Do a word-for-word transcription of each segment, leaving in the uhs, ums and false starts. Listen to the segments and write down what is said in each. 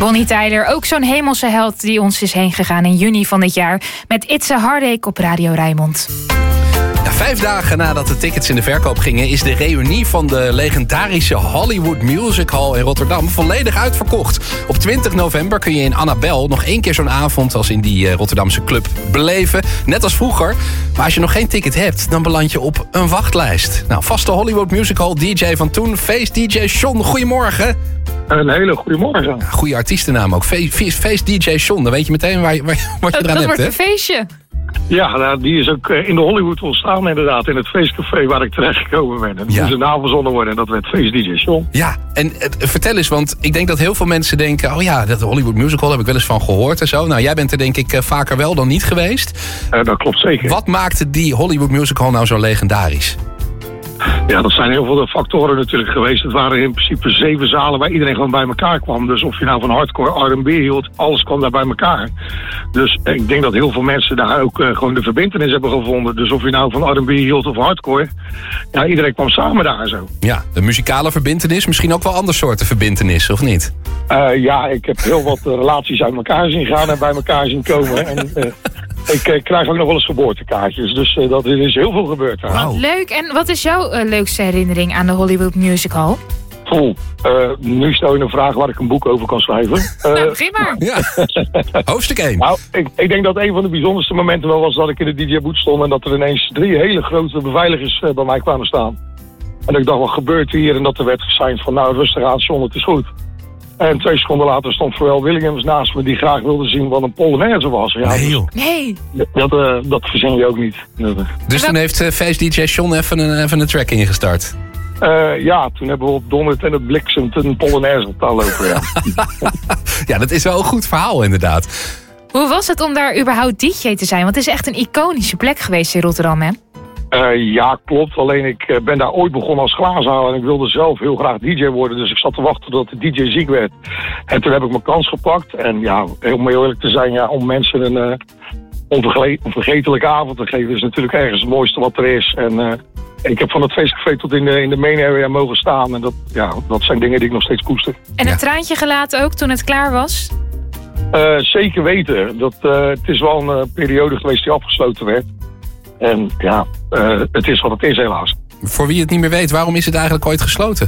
Bonnie Tyler, ook zo'n hemelse held die ons is heen gegaan in juni van dit jaar met It's a Heartache op Radio Rijnmond. Ja, vijf dagen nadat de tickets in de verkoop gingen is de reunie van de legendarische Hollywood Music Hall in Rotterdam volledig uitverkocht. Op twintig november kun je in Annabel nog één keer zo'n avond als in die uh, Rotterdamse club beleven. Net als vroeger. Maar als je nog geen ticket hebt, dan beland je op een wachtlijst. Nou, vaste Hollywood Music Hall D J van toen, Feest D J Sean. Goedemorgen. Een hele goede morgen. Ja, goede artiestennaam ook. Fe- fe- Feest D J Sean. Dan weet je meteen waar je, waar je, wat je Dat, eraan dat hebt, wordt hè? een feestje. Ja, nou, die is ook in de Hollywood ontstaan inderdaad. In het feestcafé waar ik terechtgekomen ben. En dat Ja. moest een naam verzonnen worden en dat werd Feest D J Sean. Ja, en uh, vertel eens, want ik denk dat heel veel mensen denken... oh ja, dat Hollywood Music Hall heb ik wel eens van gehoord en zo. Nou, jij bent er denk ik uh, vaker wel dan niet geweest. Uh, dat klopt zeker. Wat maakte die Hollywood Music Hall nou zo legendarisch? Ja, dat zijn heel veel factoren natuurlijk geweest. Het waren in principe zeven zalen waar iedereen gewoon bij elkaar kwam. Dus of je nou van hardcore R en B hield, alles kwam daar bij elkaar. Dus ik denk dat heel veel mensen daar ook uh, gewoon de verbintenis hebben gevonden. Dus of je nou van R en B hield of hardcore, ja, iedereen kwam samen daar zo. Ja, de muzikale verbintenis, misschien ook wel ander soorten verbintenis, of niet? Uh, ja, ik heb heel wat uh, relaties uit elkaar zien gaan en bij elkaar zien komen. En uh, ik uh, krijg ook nog wel eens geboortekaartjes. Dus uh, dat er is heel veel gebeurd daar. Wauw. Leuk. En wat is jouw uh, leukste herinnering aan de Hollywood Music Hall? Oeh, uh, nu stel je een vraag waar ik een boek over kan schrijven. Uh, nou, begin maar. Ja, hoofdstuk één. Nou, ik, ik denk dat een van de bijzonderste momenten wel was dat ik in de D J-boot stond en dat er ineens drie hele grote beveiligers uh, bij mij kwamen staan. En ik dacht, wat gebeurt hier? En dat er werd gesigned van, nou rustig aan, John, het is goed. En twee seconden later stond Pharrell Williams naast me die graag wilde zien wat een Polonaise was. Ja, Nee joh. Nee. dat, uh, dat verzin je ook niet. Dus toen heeft uh, Feest D J Sean even een, even een track ingestart. Uh, ja, toen hebben we op donderd en het bliksemt een Polonaise op taal lopen, ja. Ja, dat is wel een goed verhaal inderdaad. Hoe was het om daar überhaupt D J te zijn? Want het is echt een iconische plek geweest in Rotterdam, hè? Uh, ja, klopt. Alleen ik uh, ben daar ooit begonnen als glazenhaler en ik wilde zelf heel graag D J worden. Dus ik zat te wachten tot de D J ziek werd. En toen heb ik mijn kans gepakt. En ja, om eerlijk te zijn, ja, om mensen een uh, onverge- onvergetelijke avond te geven is natuurlijk ergens het mooiste wat er is. En uh, ik heb van het feestcafé tot in de, in de main area mogen staan. En dat, ja, dat zijn dingen die ik nog steeds koester. En een Ja. traantje gelaten ook toen het klaar was? Uh, zeker weten. Dat, uh, het is wel een uh, periode geweest die afgesloten werd. En ja, uh, het is wat het is helaas. Voor wie het niet meer weet, waarom is het eigenlijk ooit gesloten?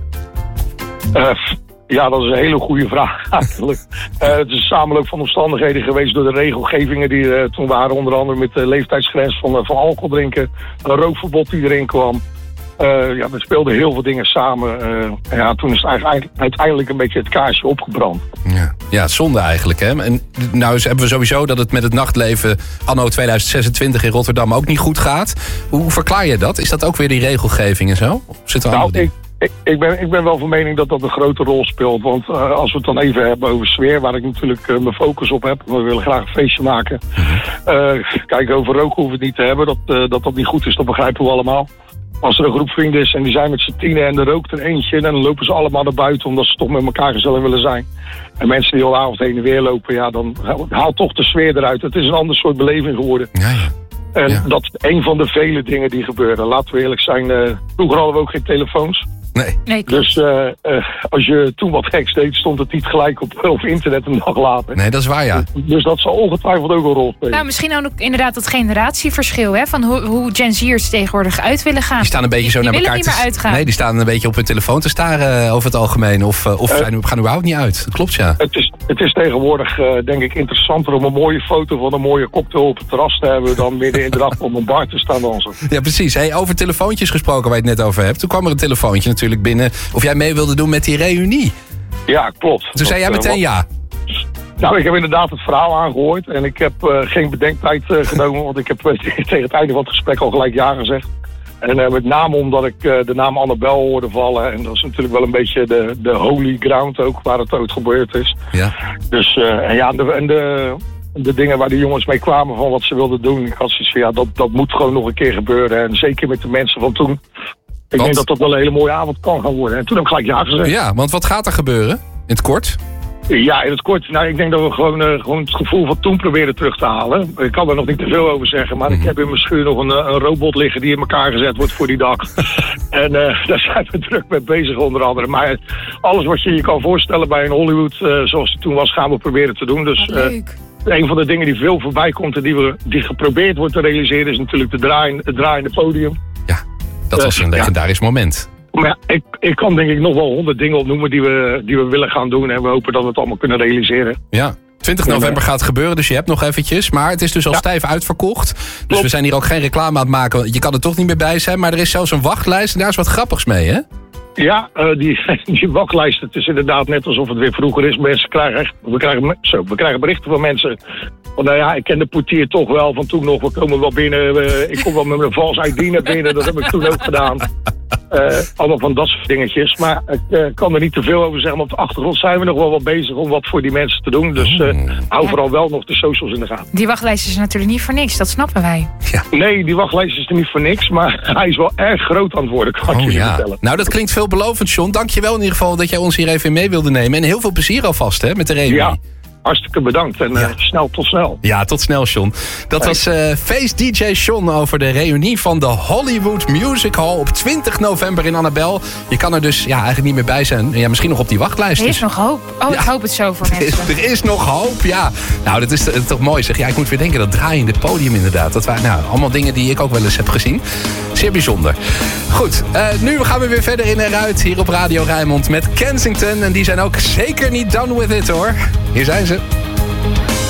Uh, ja, dat is een hele goede vraag eigenlijk. Uh, het is een samenloop van omstandigheden geweest door de regelgevingen die uh, toen waren. Onder andere met de leeftijdsgrens van, uh, van alcohol drinken. Een rookverbod die erin kwam. Uh, ja, er speelden heel veel dingen samen. Uh, en ja, toen is het eigenlijk uiteindelijk een beetje het kaarsje opgebrand. Ja, ja, zonde eigenlijk. Hè? En nou eens hebben we sowieso dat het met het nachtleven anno tweeduizend zesentwintig in Rotterdam ook niet goed gaat. Hoe verklaar je dat? Is dat ook weer die regelgeving en zo? Of zit er Nou, andere ik, ik, ik, ben, ik ben wel van mening dat dat een grote rol speelt. Want uh, als we het dan even hebben over sfeer, waar ik natuurlijk uh, mijn focus op heb. We willen graag een feestje maken. Uh, kijk, over roken hoeven we het niet te hebben. Dat, uh, dat dat niet goed is, dat begrijpen we allemaal. Als er een groep vrienden is en die zijn met z'n tienen en er rookt er eentje... en dan lopen ze allemaal naar buiten omdat ze toch met elkaar gezellig willen zijn. En mensen die al avond heen en weer lopen, ja, dan haalt toch de sfeer eruit. Het is een ander soort beleving geworden. Ja, ja. En Ja. dat is een van de vele dingen die gebeuren. Laten we eerlijk zijn, uh, vroeger hadden we ook geen telefoons. Nee. Nee, klopt. Dus uh, uh, als je toen wat geks deed, stond het niet gelijk op, op internet een dag later. nee, dat is waar, ja. Dus dat zal ongetwijfeld ook een rol spelen. Nou, misschien ook inderdaad dat generatieverschil, hè? Van hoe, hoe Gen Z'ers tegenwoordig uit willen gaan. Die staan een beetje zo Die naar willen elkaar niet meer uitgaan. Nee, die staan een beetje op hun telefoon te staren uh, over het algemeen. Of, uh, of Uh, zijn, gaan überhaupt niet uit. Dat klopt, ja. Het is, het is tegenwoordig, uh, denk ik, interessanter om een mooie foto van een mooie cocktail op het terras te hebben dan midden in de dag op een bar te staan dansen. Ja, precies. Hey, over telefoontjes gesproken waar je het net over hebt. Toen kwam er een telefoontje natuurlijk binnen of jij mee wilde doen met die reunie. Ja, klopt. Toen Dat, zei jij uh, meteen wat- ja. Nou, ik heb inderdaad het verhaal aangehoord en ik heb uh, geen bedenktijd uh, genomen, want ik heb uh, tegen het einde van het gesprek al gelijk ja gezegd. En uh, met name omdat ik uh, de naam Annabel hoorde vallen. En dat is natuurlijk wel een beetje de, de holy ground ook, waar het ooit gebeurd is. Ja. Dus uh, en ja, de, en de, de dingen waar de jongens mee kwamen van wat ze wilden doen. Ik had zoiets van, ja, dat, dat moet gewoon nog een keer gebeuren. En zeker met de mensen van toen. Ik Want? denk dat dat wel een hele mooie avond kan gaan worden. En toen heb ik gelijk ja gezegd. Ja, want wat gaat er gebeuren? In het kort? Ja, in het kort. Nou, ik denk dat we gewoon, uh, gewoon het gevoel van toen proberen terug te halen. Ik kan er nog niet te veel over zeggen, maar mm-hmm. ik heb in mijn schuur nog een, een robot liggen die in elkaar gezet wordt voor die dag. en uh, daar zijn we druk mee bezig onder andere. Maar alles wat je je kan voorstellen bij een Hollywood, uh, zoals het toen was, gaan we proberen te doen. Dus uh, een van de dingen die veel voorbij komt en die, we, die geprobeerd wordt te realiseren is natuurlijk de draai, het draaiende podium. Ja, dat was een uh, legendarisch ja. moment. Maar ja, ik, ik kan denk ik nog wel honderd dingen opnoemen die we, die we willen gaan doen. En we hopen dat we het allemaal kunnen realiseren. Ja, twintig november gaat het gebeuren, dus je hebt nog eventjes. Maar het is dus al ja. stijf uitverkocht. Dus Klopt. We zijn hier ook geen reclame aan het maken. Je kan er toch niet meer bij zijn. Maar er is zelfs een wachtlijst en daar is wat grappigs mee, hè? Ja, uh, die, die wachtlijst, het is inderdaad net alsof het weer vroeger is. Mensen krijgen echt, we krijgen, zo, we krijgen berichten van mensen. Van, nou ja, ik ken de portier toch wel van toen nog. We komen wel binnen. We, ik kom wel met mijn vals I D naar binnen. Dat heb ik toen ook gedaan. Uh, allemaal van dat soort dingetjes. Maar ik uh, kan er niet te veel over zeggen. Maar op de achtergrond zijn we nog wel wat bezig om wat voor die mensen te doen. Dus uh, hou vooral wel nog de socials in de gaten. Die wachtlijst is natuurlijk niet voor niks. Dat snappen wij. Ja. Nee, die wachtlijst is er niet voor niks. Maar hij is wel erg groot aan het worden, kan ik oh, je ja. vertellen. Nou, dat klinkt veelbelovend, John. Dank je wel in ieder geval dat jij ons hier even in mee wilde nemen. En heel veel plezier alvast, hè, met de reunie. Ja. Hartstikke bedankt en ja. uh, snel tot snel. Ja, tot snel, John. Dat hey. was uh, Face D J John over de reunie van de Hollywood Music Hall op twintig november in Annabel. Je kan er dus ja, eigenlijk niet meer bij zijn. Ja, misschien nog op die wachtlijst. Er is nog hoop. Oh, ja. Ik hoop het zo voor mensen. Er is nog hoop, ja. Nou, dat is, dat is toch mooi zeg. Ja, ik moet weer denken, dat draaiende podium inderdaad. Dat waren nou, allemaal dingen die ik ook wel eens heb gezien. Zeer bijzonder. Goed, uh, nu gaan we weer verder in eruit hier op Radio Rijnmond met Kensington. En die zijn ook zeker niet done with it, hoor. Hier zijn ze.